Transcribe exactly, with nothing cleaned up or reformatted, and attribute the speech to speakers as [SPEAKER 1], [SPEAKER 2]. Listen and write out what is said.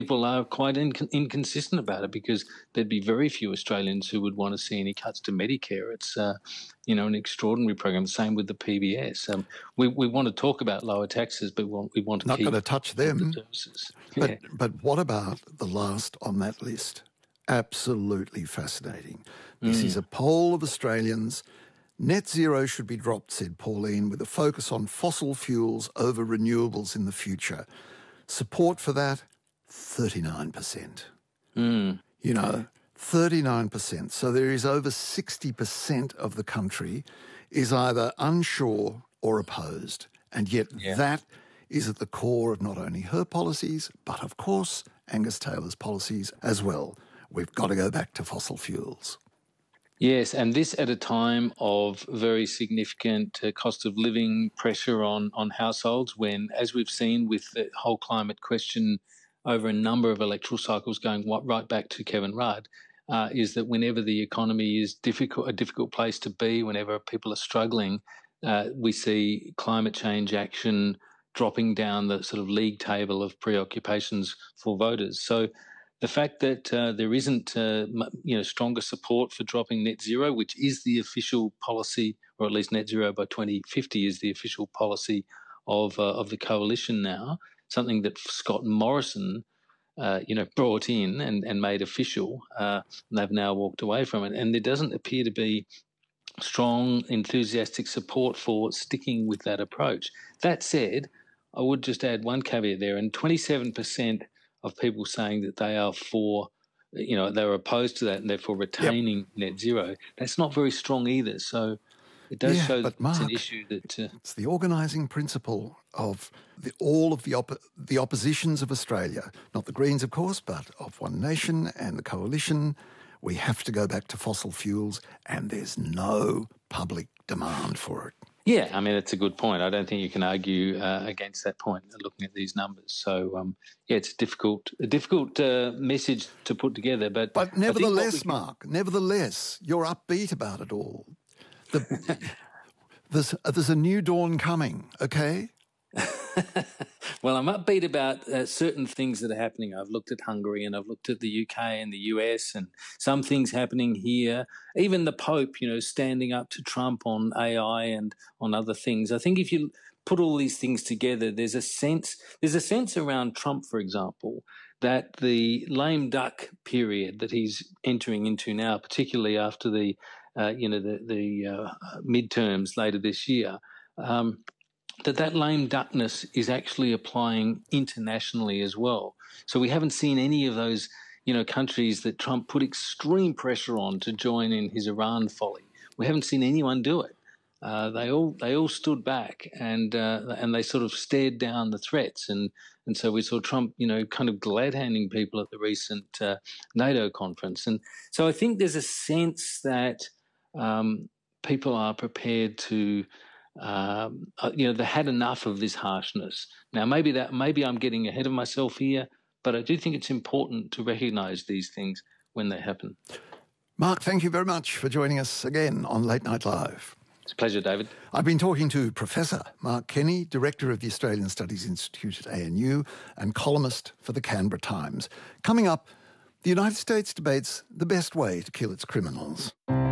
[SPEAKER 1] people are quite inc- inconsistent about it, because there'd be very few Australians who would want to see any cuts to Medicare. It's, uh, you know, an extraordinary program. Same with the P B S. Um, we, we want to talk about lower taxes, but we want, we want to
[SPEAKER 2] Not
[SPEAKER 1] keep
[SPEAKER 2] going to touch them.
[SPEAKER 1] the services.
[SPEAKER 2] But,
[SPEAKER 1] Yeah.
[SPEAKER 2] but what about the last on that list? Absolutely fascinating. This mm. is a poll of Australians. Net zero should be dropped, said Pauline, with a focus on fossil fuels over renewables in the future. Support for that, thirty-nine percent.
[SPEAKER 1] Mm.
[SPEAKER 2] You know, thirty-nine percent. So there is over sixty percent of the country is either unsure or opposed. And yet yeah. that is at the core of not only her policies, but of course Angus Taylor's policies as well. We've got to go back to fossil fuels.
[SPEAKER 1] Yes, and this at a time of very significant uh, cost of living pressure on, on households, when, as we've seen with the whole climate question over a number of electoral cycles going right back to Kevin Rudd, uh, is that whenever the economy is difficult, a difficult place to be, whenever people are struggling, uh, we see climate change action dropping down the sort of league table of preoccupations for voters. So the fact that uh, there isn't, uh, you know, stronger support for dropping net zero, which is the official policy, or at least net zero by twenty fifty is the official policy of uh, of the coalition now, something that Scott Morrison, uh, you know, brought in and, and made official, uh, and they've now walked away from it. And there doesn't appear to be strong, enthusiastic support for sticking with that approach. That said, I would just add one caveat there, and twenty-seven percent of people saying that they are for, you know, they're opposed to that and therefore retaining yep. net zero. That's not very strong either. So it does
[SPEAKER 2] yeah,
[SPEAKER 1] show
[SPEAKER 2] but
[SPEAKER 1] that
[SPEAKER 2] Mark,
[SPEAKER 1] it's an issue that... Uh,
[SPEAKER 2] it's the organising principle of the, all of the, op- the oppositions of Australia, not the Greens, of course, but of One Nation and the Coalition. We have to go back to fossil fuels, and there's no public demand for it.
[SPEAKER 1] Yeah, I mean, it's a good point. I don't think you can argue uh, against that point looking at these numbers. So, um, yeah, it's a difficult, a difficult uh, message to put together. But,
[SPEAKER 2] but nevertheless,
[SPEAKER 1] can...
[SPEAKER 2] Mark, nevertheless, you're upbeat about it all. The, there's, there's a new dawn coming, okay?
[SPEAKER 1] Well, I'm upbeat about uh, certain things that are happening. I've looked at Hungary and I've looked at the U K and the U S and some things happening here. Even the Pope, you know, standing up to Trump on A I and on other things. I think if you put all these things together, there's a sense, there's a sense around Trump, for example, that the lame duck period that he's entering into now, particularly after the, uh, you know, the, the uh, midterms later this year, um, that that lame duckness is actually applying internationally as well. So we haven't seen any of those, you know, countries that Trump put extreme pressure on to join in his Iran folly. We haven't seen anyone do it. Uh, they all they all stood back and uh, and they sort of stared down the threats, and and so we saw Trump, you know, kind of glad handing people at the recent uh, NATO conference, and so I think there's a sense that um, people are prepared to. Um, you know, they had enough of this harshness. Now, maybe that maybe I'm getting ahead of myself here, but I do think it's important to recognise these things when they happen.
[SPEAKER 2] Mark, thank you very much for joining us again on Late Night Live.
[SPEAKER 1] It's a pleasure, David.
[SPEAKER 2] I've been talking to Professor Mark Kenny, Director of the Australian Studies Institute at A N U and columnist for the Canberra Times. Coming up, the United States debates the best way to kill its criminals.